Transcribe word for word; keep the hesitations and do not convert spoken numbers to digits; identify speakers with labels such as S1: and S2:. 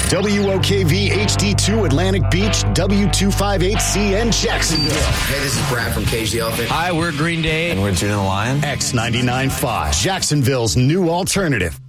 S1: W O K V H D two Atlantic Beach, W two fifty-eight C N Jacksonville.
S2: Hey, this is Brad from Cage the Elephant.
S3: Hi, we're Green Day.
S4: And we're Juno the Lion.
S1: X ninety-nine point five, Jacksonville's new alternative.